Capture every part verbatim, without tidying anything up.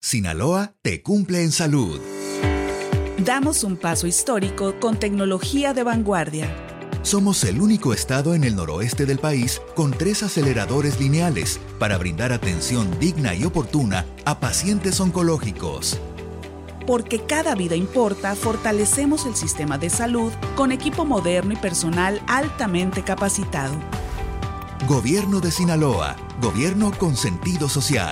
Sinaloa te cumple en salud. Damos un paso histórico con tecnología de vanguardia. Somos el único estado en el noroeste del país con tres aceleradores lineales para brindar atención digna y oportuna a pacientes oncológicos. Porque cada vida importa, fortalecemos el sistema de salud con equipo moderno y personal altamente capacitado. Gobierno de Sinaloa. Gobierno con sentido social.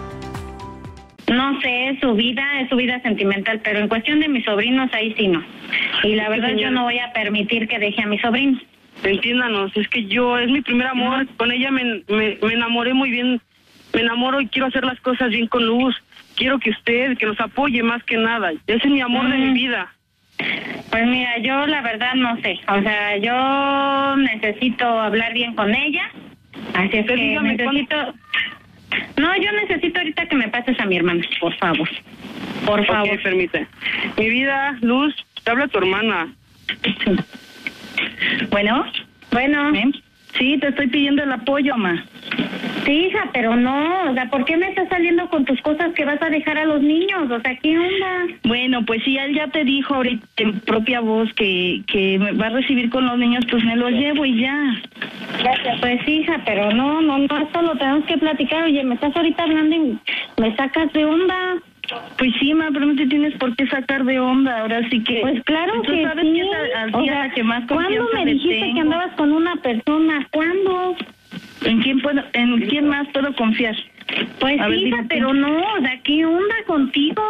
No sé, es su vida, es su vida sentimental, pero en cuestión de mis sobrinos, ahí sí no. Y la verdad yo no voy a permitir que deje a mis sobrinos. Entiéndanos, es que yo, es mi primer amor, no. Con ella me, me, me enamoré muy bien, me enamoro y quiero hacer las cosas bien con Luz. Quiero que usted, que nos apoye más que nada. Ese es mi amor mm. de mi vida. Pues mira, yo la verdad no sé. O sea, yo necesito hablar bien con ella. Así es que dígame, necesito... ¿cuándo? No, yo necesito ahorita que me pases a mi hermana, por favor. Por favor. Ok, permite. Mi vida, Luz, te habla tu hermana. Sí. Bueno, bueno. ¿Eh? Sí, te estoy pidiendo el apoyo, ma. Sí, hija, pero no, o sea, ¿por qué me estás saliendo con tus cosas que vas a dejar a los niños? O sea, ¿qué onda? Bueno, pues si él ya te dijo ahorita en propia voz que, que me va a recibir con los niños, pues me los llevo y ya. Pues hija, pero no, no, no, esto lo tenemos que platicar. Oye, me estás ahorita hablando y me sacas de onda. Pues sí, ma, pero no te tienes por qué sacar de onda, ahora sí que... Pues claro ¿tú que sabes sí. Que es a, a o sea, que más ¿cuándo me dijiste tengo? Que andabas con una persona? ¿Cuándo? ¿En quién puedo, en quién más puedo confiar? Pues a hija, ver, pero no, o sea, ¿qué onda contigo?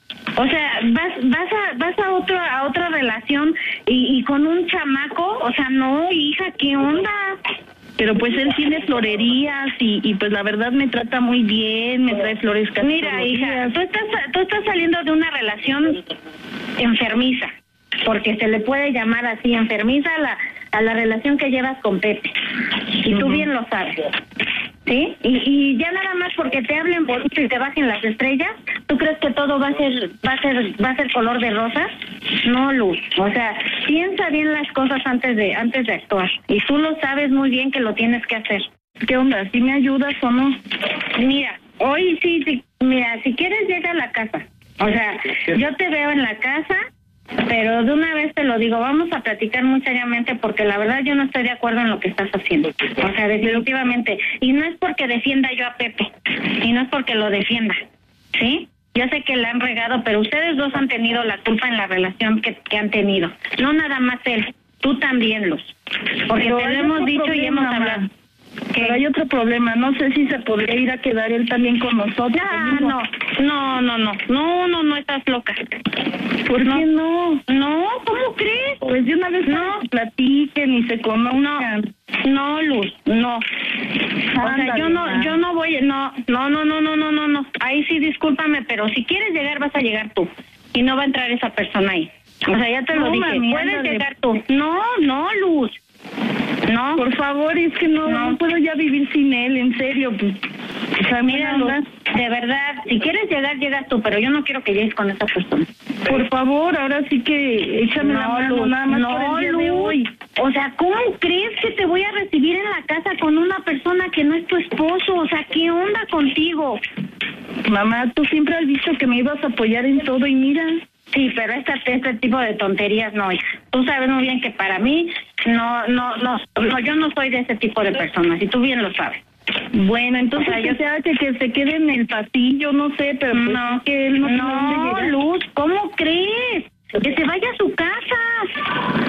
O sea, vas vas a vas a otra a otra relación y, y con un chamaco, o sea, no, hija, ¿qué onda? Pero pues él tiene florerías y, y pues la verdad me trata muy bien, me trae flores casi Mira, todos los hija, días. tú estás tú estás saliendo de una relación enfermiza, porque se le puede llamar así, enfermiza a la a la relación que llevas con Pepe. Y tú uh-huh. bien lo sabes. ¿Sí? Y, y ya nada más porque te hablen bonito y te bajen las estrellas, ¿tú crees que todo va a ser va a ser va a ser color de rosa? No, Luz. O sea, piensa bien las cosas antes de antes de actuar. Y tú lo sabes muy bien que lo tienes que hacer. ¿Qué onda? ¿Sí me ayudas o no? Mira, hoy sí, sí, mira, si quieres llega a la casa. O sea, yo te veo en la casa, pero de una vez te lo digo, vamos a platicar muy seriamente porque la verdad yo no estoy de acuerdo en lo que estás haciendo. O sea, definitivamente. Y no es porque defienda yo a Pepe, y no es porque lo defienda, ¿sí? Yo sé que la han regado, pero ustedes dos han tenido la culpa en la relación que, que han tenido. No nada más él, tú también, Luz. Porque pero te lo hemos dicho problema, y hemos hablado. Que pero hay otro problema, no sé si se podría ir a quedar él también con nosotros. Ah, no, no, no, no, no, no, no estás loca. ¿Por no, qué no? No, ¿cómo crees? Pues de una vez no platiquen y se conozcan. No, no, Luz, no. O Ándale, sea, yo no, yo no voy, no, no, no, no, no, no, no, no. Ahí sí, discúlpame, pero si quieres llegar vas a llegar tú y no va a entrar esa persona ahí. O sea, ya te no, lo dije. Mami, puedes ándale. llegar tú. No, no, Luz. No, por favor, es que no, no, no puedo ya vivir sin él, en serio. Pues, o sea, mira, Luz, de verdad, si quieres llegar, llegas tú, pero yo no quiero que llegues con esa persona. Por favor, ahora sí que échame no, la mano, Luz, nada más no, por el día Luz. de hoy. O sea, ¿cómo crees que te voy a recibir en la casa con una persona que no es tu esposo? O sea, ¿qué onda contigo? Mamá, tú siempre has dicho que me ibas a apoyar en todo y mira... Sí, pero este, este tipo de tonterías no, hija. Tú sabes muy bien que para mí, no, no, no, no, yo no soy de ese tipo de personas, y tú bien lo sabes. Bueno, entonces o sea, que yo sea que, que se quede en el pasillo, no sé, pero pues no, es que él no, no, Luz, ¿cómo crees? Que se vaya a su casa.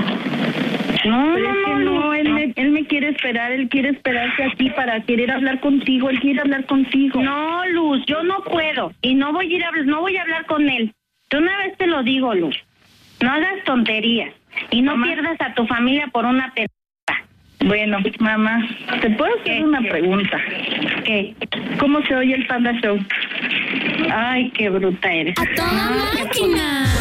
No, pero no, es que no, no, él, no. Me, él me quiere esperar, él quiere esperarse aquí para querer hablar contigo, él quiere hablar contigo. No, Luz, yo no puedo, y no voy a ir a, no voy a hablar con él. De una vez te lo digo, Luz, no hagas tonterías y no mamá. Pierdas a tu familia por una pelota. Bueno, mamá, ¿te puedo hacer ¿Qué? una pregunta? ¿Qué? ¿Cómo se oye el Panda Show? Ay, qué bruta eres. ¡A toda máquina!